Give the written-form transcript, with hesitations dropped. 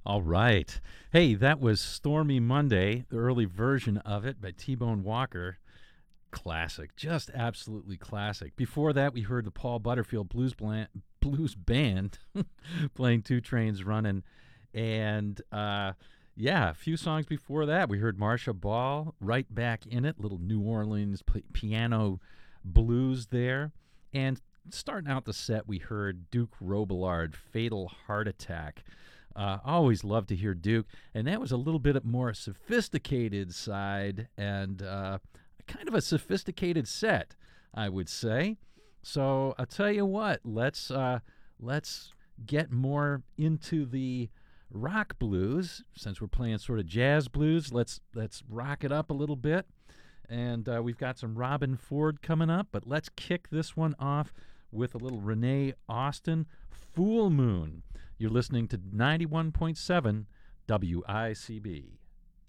All right. Hey, that was Stormy Monday, the early version of it by T-Bone Walker. Classic, just absolutely classic. Before that, we heard the Paul Butterfield Blues Band playing Two Trains Running. And yeah, a few songs before that, we heard Marcia Ball, Right Back in It, little New Orleans piano blues there. And starting out the set, we heard Duke Robillard, Fatal Heart Attack. Always love to hear Duke, and that was a little bit more sophisticated side and kind of a sophisticated set, I would say. So I'll tell you what, let's get more into the rock blues since we're playing sort of jazz blues. Let's rock it up a little bit, and we've got some Robin Ford coming up, but let's kick this one off with a little Renee Austin, Full Moon. You're listening to 91.7 WICB.